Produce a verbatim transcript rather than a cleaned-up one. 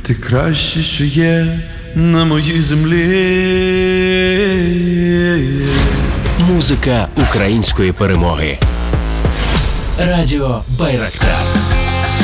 Ти краще, що є на моїй землі. Музика української перемоги. Радіо Байрактар.